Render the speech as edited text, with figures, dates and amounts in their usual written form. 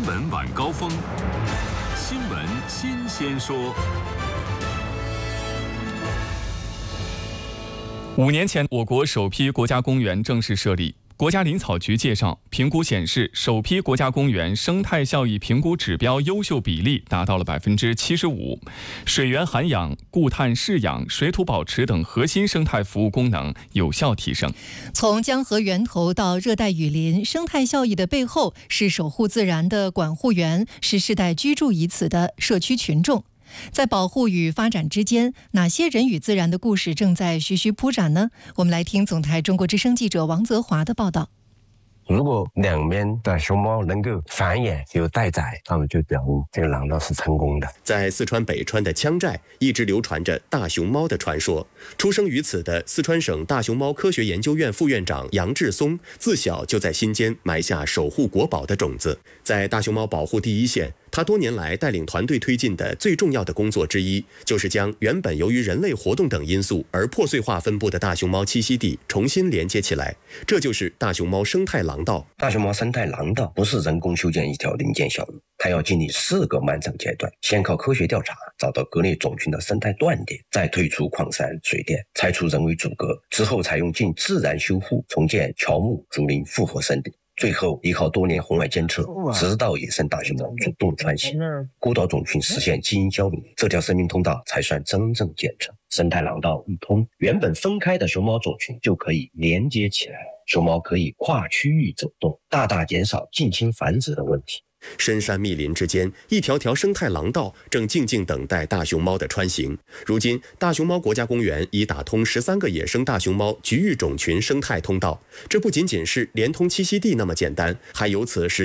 闻晚高峰，新闻新鲜说。5年前，我国首批国家公园正式设立。国家林草局介绍，评估显示，首批国家公园生态效益评估指标优秀比例达到了75%，水源涵养、固碳释养、水土保持等核心生态服务功能有效提升。 从江河源头到热带雨林，生态效益的背后是守护自然的管护员，是世代居住于此的社区群众。在保护与发展之间，哪些人与自然的故事正在徐徐铺展呢？我们来听总台中国之声记者王泽华的报道。 如果两边的熊猫能够繁衍有待宰，那么就表明这个廊道是成功的。 在四川北川的羌寨，一直流传着大熊猫的传说。出生于此的四川省大熊猫科学研究院副院长杨志松，自小就在心间埋下守护国宝的种子。在大熊猫保护第一线，他多年来带领团队推进的最重要的工作之一，就是将原本由于人类活动等因素而破碎化分布的大熊猫栖息地重新连接起来。这就是大熊猫生态廊道。 大熊猫生态廊道不是人工修建一条零件小路，它要经历4个漫长阶段，先靠科学调查找到割裂种群的生态断点，再退出矿山水电，拆除人为阻隔，之后采用近自然修复重建乔木竹林复活森林，最后依靠多年红外监测，直到野生大熊猫主动穿行，孤岛种群实现基因消弭，这条生命通道才算真正建成。生态廊道一通，原本分开的熊猫种群就可以连接起来，熊猫可以跨区域走动，大大减少近亲繁殖的问题。 深山密林之间，一条条生态廊道正静静等待大熊猫的穿行。如今，大熊猫国家公园已打通13个野生大熊猫局域种群生态通道，这不仅仅是连通栖息地那么简单，还由此使